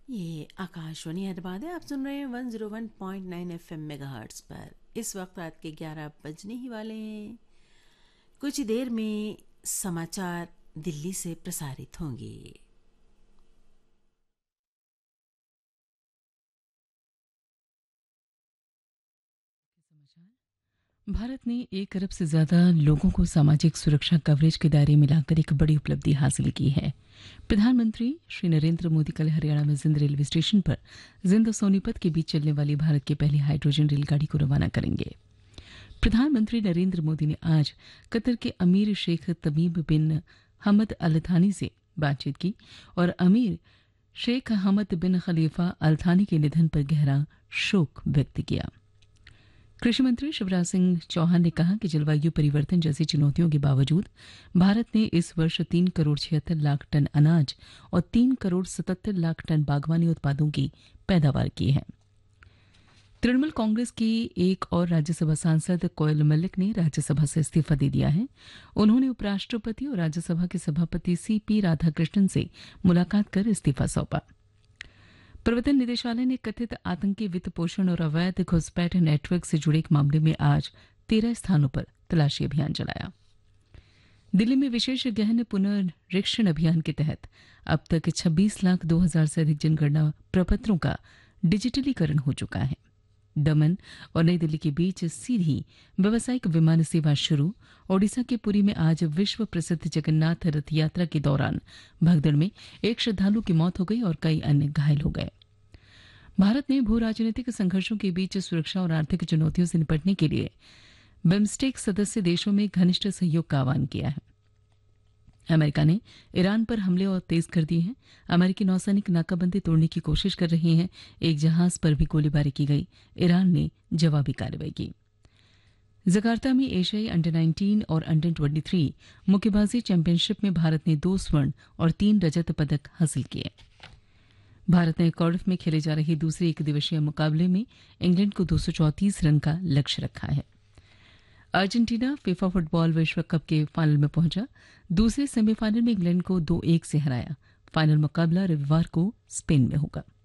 ये आकाशवाणी हैदराबाद है। आप सुन रहे हैं 101.9 एफएम मेगाहर्ट्ज पर। इस वक्त रात के 11 बजने ही वाले हैं। कुछ ही देर में समाचार दिल्ली से प्रसारित होंगे। भारत ने 1 अरब से ज़्यादा लोगों को सामाजिक सुरक्षा कवरेज के दायरे में लाकर एक बड़ी उपलब्धि हासिल की है। प्रधानमंत्री श्री नरेंद्र मोदी कल हरियाणा में जिंद रेलवे स्टेशन पर जिंद और सोनीपत के बीच चलने वाली भारत की पहली हाइड्रोजन रेलगाड़ी को रवाना करेंगे। प्रधानमंत्री नरेंद्र मोदी ने आज कतर के अमीर शेख तमीम बिन हमद अल थानी से बातचीत की और अमीर शेख हमद बिन खलीफा अल थानी के निधन पर गहरा शोक व्यक्त किया। कृषि मंत्री शिवराज सिंह चौहान ने कहा कि जलवायु परिवर्तन जैसी चुनौतियों के बावजूद भारत ने इस वर्ष 3 करोड़ 76 लाख टन अनाज और 3 करोड़ 77 लाख टन बागवानी उत्पादों की पैदावार की है। तृणमूल कांग्रेस की एक और राज्यसभा सांसद कोयल मलिक ने राज्यसभा से इस्तीफा दे दिया है। उन्होंने उपराष्ट्रपति और राज्यसभा के सभापति सीपी राधाकृष्णन से मुलाकात कर इस्तीफा सौंपा। प्रवर्तन निदेशालय ने कथित आतंकी वित्त पोषण और अवैध घुसपैठ नेटवर्क से जुड़े एक मामले में आज 13 स्थानों पर तलाशी अभियान चलाया। दिल्ली में विशेष गहन पुनरीक्षण अभियान के तहत अब तक 26 लाख 2 हजार से अधिक जनगणना प्रपत्रों का डिजिटलीकरण हो चुका है। दमन और नई दिल्ली के बीच सीधी व्यावसायिक विमान सेवा शुरू। ओडिशा के पुरी में आज विश्व प्रसिद्ध जगन्नाथ रथ यात्रा के दौरान भगदड़ में एक श्रद्धालु की मौत हो गई और कई अन्य घायल हो गए। भारत ने भू राजनीतिक संघर्षों के बीच सुरक्षा और आर्थिक चुनौतियों से निपटने के लिए बिम्स्टेक सदस्य देशों में घनिष्ठ सहयोग का आह्वान किया है। अमेरिका ने ईरान पर हमले और तेज कर दिए हैं। अमेरिकी नौसैनिक नाकाबंदी तोड़ने की कोशिश कर रहे हैं। एक जहाज पर भी गोलीबारी की गई। ईरान ने जवाबी कार्रवाई की। जकार्ता में एशियाई अंडर 19 और अंडर 23 मुक्केबाजी चैंपियनशिप में भारत ने 2 स्वर्ण और 3 रजत पदक हासिल किए। भारत ने कार्डिफ में खेले जा रहे दूसरे एक दिवसीय मुकाबले में इंग्लैंड को 234 रन का लक्ष्य रखा है। अर्जेंटीना फीफा फुटबॉल विश्व कप के फाइनल में पहुंचा। दूसरे सेमीफाइनल में इंग्लैंड को 2-1 से हराया। फाइनल मुकाबला रविवार को स्पेन में होगा।